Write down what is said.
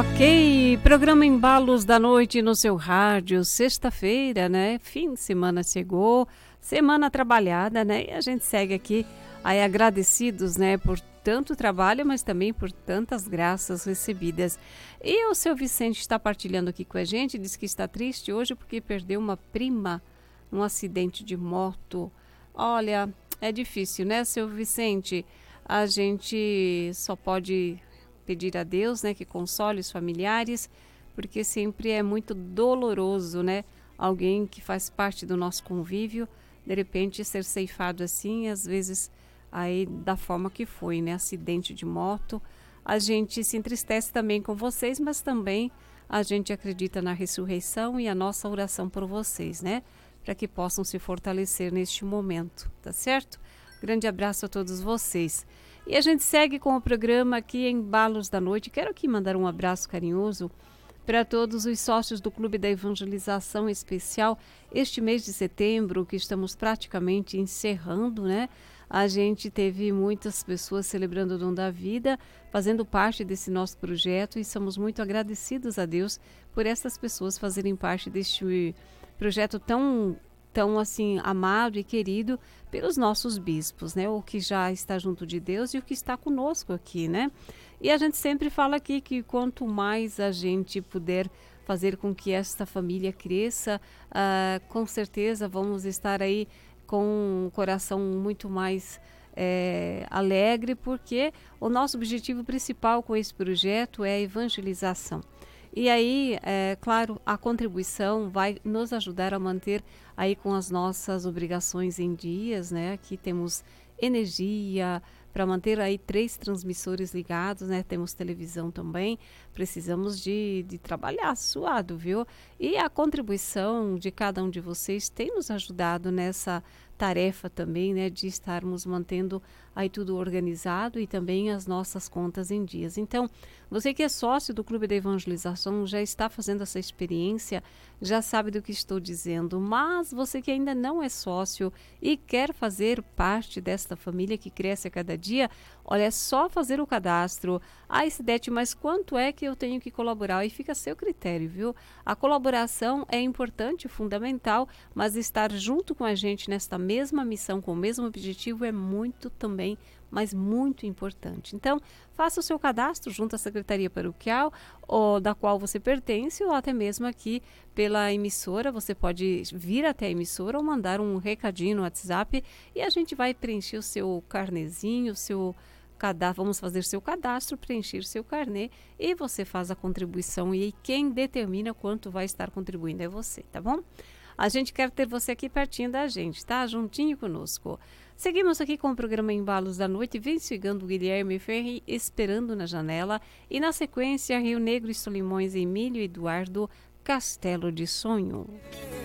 Ok, programa Embalos da Noite no seu rádio, sexta-feira, né? Fim de semana chegou, semana trabalhada, né? E a gente segue aqui aí agradecidos, né? Por tanto trabalho, mas também por tantas graças recebidas. E o seu Vicente está partilhando aqui com a gente, diz que está triste hoje porque perdeu uma prima num acidente de moto. Olha, é difícil, né, seu Vicente? A gente só pode pedir a Deus, né, que console os familiares, porque sempre é muito doloroso, né, alguém que faz parte do nosso convívio, de repente ser ceifado assim, às vezes aí da forma que foi, né, acidente de moto. A gente se entristece também com vocês, mas também a gente acredita na ressurreição e a nossa oração por vocês, né, para que possam se fortalecer neste momento, tá certo? Grande abraço a todos vocês. E a gente segue com o programa aqui em Embalos da Noite. Quero aqui mandar um abraço carinhoso para todos os sócios do Clube da Evangelização Especial. Este mês de setembro, que estamos praticamente encerrando, né? A gente teve muitas pessoas celebrando o dom da vida, fazendo parte desse nosso projeto e somos muito agradecidos a Deus por essas pessoas fazerem parte deste projeto tão assim amado e querido pelos nossos bispos, né? O que já está junto de Deus e o que está conosco aqui, né? E a gente sempre fala aqui que quanto mais a gente puder fazer com que esta família cresça, com certeza vamos estar aí com um coração muito mais alegre, porque o nosso objetivo principal com esse projeto é a evangelização. E aí, claro, a contribuição vai nos ajudar a manter aí com as nossas obrigações em dias, né? Aqui temos energia para manter aí 3 transmissores ligados, né? Temos televisão também, precisamos de trabalhar suado, viu? E a contribuição de cada um de vocês tem nos ajudado nessa tarefa também, né? De estarmos mantendo aí tudo organizado e também as nossas contas em dias. Então, você que é sócio do Clube da Evangelização já está fazendo essa experiência, já sabe do que estou dizendo, mas você que ainda não é sócio e quer fazer parte desta família que cresce a cada dia, olha, é só fazer o cadastro. Cidete, mas quanto é que eu tenho que colaborar? E fica a seu critério, viu? A colaboração é importante, fundamental, mas estar junto com a gente nesta mesma missão, com o mesmo objetivo, é muito também, mas muito importante. Então, faça o seu cadastro junto à Secretaria Paroquial, ou da qual você pertence, ou até mesmo aqui pela emissora. Você pode vir até a emissora ou mandar um recadinho no WhatsApp e a gente vai preencher o seu carnezinho, o seu cadastro. Vamos fazer seu cadastro, preencher seu carnê e você faz a contribuição. E quem determina quanto vai estar contribuindo é você, tá bom? A gente quer ter você aqui pertinho da gente, tá? Juntinho conosco. Seguimos aqui com o programa Embalos da Noite, vem chegando o Guilherme Ferri, Esperando na Janela, e na sequência Rio Negro e Solimões, Emílio Eduardo, Castelo de Sonho.